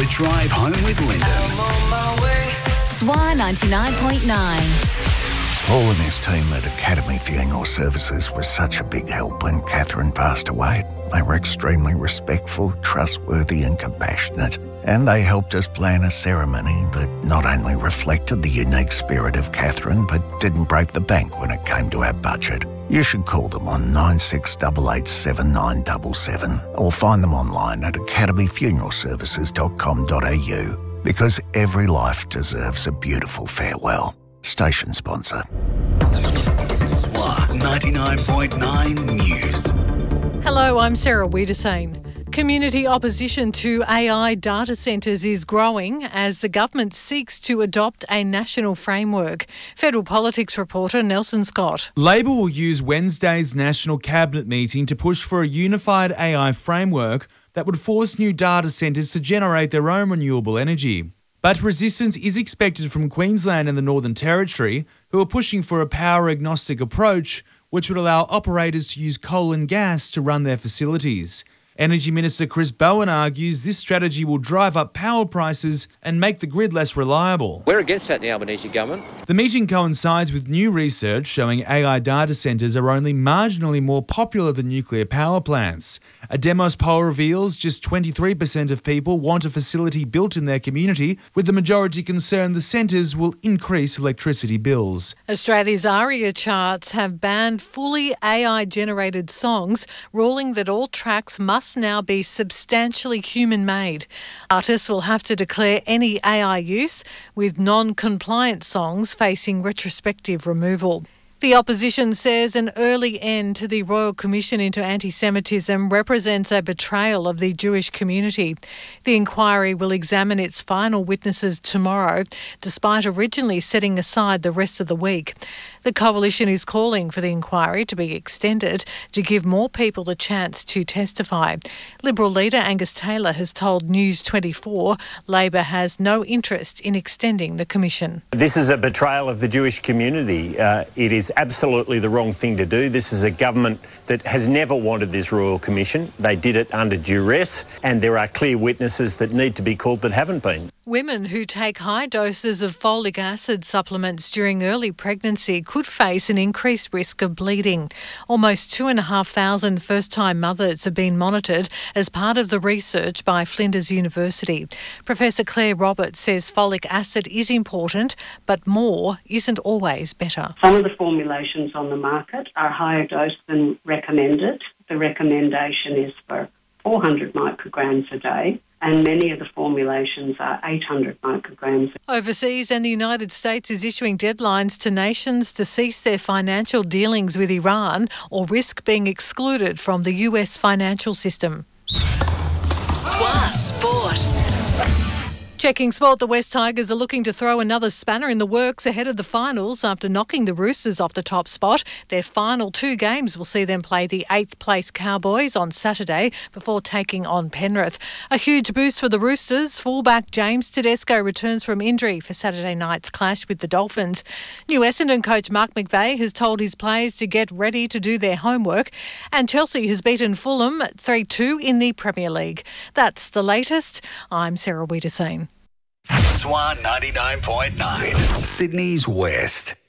The Drive Home with Lyndon. I'm on my way. SWA 99.9. Paul and his team at Academy Funeral Services was such a big help when Catherine passed away. They were extremely respectful, trustworthy and compassionate. And they helped us plan a ceremony that not only reflected the unique spirit of Catherine, but didn't break the bank when it came to our budget. You should call them on 96887977 or find them online at academyfuneralservices.com.au, because every life deserves a beautiful farewell. Station sponsor. SWA 99.9 News. Hello, I'm Sarah Wiedersane. Community opposition to AI data centres is growing as the government seeks to adopt a national framework. Federal politics reporter Nelson Scott. Labor will use Wednesday's National Cabinet meeting to push for a unified AI framework that would force new data centres to generate their own renewable energy. But resistance is expected from Queensland and the Northern Territory, who are pushing for a power-agnostic approach which would allow operators to use coal and gas to run their facilities. Energy Minister Chris Bowen argues this strategy will drive up power prices and make the grid less reliable. We're against that in the Albanese government. The meeting coincides with new research showing AI data centres are only marginally more popular than nuclear power plants. A Demos poll reveals just 23% of people want a facility built in their community, with the majority concerned the centres will increase electricity bills. Australia's ARIA charts have banned fully AI-generated songs, ruling that all tracks must now be substantially human-made. Artists will have to declare any AI use, with non-compliant songs facing retrospective removal. The opposition says an early end to the Royal Commission into Anti-Semitism represents a betrayal of the Jewish community. The inquiry will examine its final witnesses tomorrow, despite originally setting aside the rest of the week. The coalition is calling for the inquiry to be extended to give more people the chance to testify. Liberal leader Angus Taylor has told News 24 Labor has no interest in extending the commission. This is a betrayal of the Jewish community. It is absolutely the wrong thing to do. This is a government that has never wanted this Royal Commission. They did it under duress, and there are clear witnesses that need to be called that haven't been. Women who take high doses of folic acid supplements during early pregnancy could face an increased risk of bleeding. Almost 2,500 first-time mothers have been monitored as part of the research by Flinders University. Professor Claire Roberts says folic acid is important, but more isn't always better. Some of the formulations on the market are higher dose than recommended. The recommendation is for 400 micrograms a day, and many of the formulations are 800 micrograms. Overseas, and the United States is issuing deadlines to nations to cease their financial dealings with Iran or risk being excluded from the US financial system. SWA Sport. Checking sport, the West Tigers are looking to throw another spanner in the works ahead of the finals after knocking the Roosters off the top spot. Their final two games will see them play the 8th place Cowboys on Saturday before taking on Penrith. A huge boost for the Roosters. Fullback James Tedesco returns from injury for Saturday night's clash with the Dolphins. New Essendon coach Mark McVeigh has told his players to get ready to do their homework. And Chelsea has beaten Fulham 3-2 in the Premier League. That's the latest. I'm Sarah Wiedersane. SWA 99.9, Sydney's West.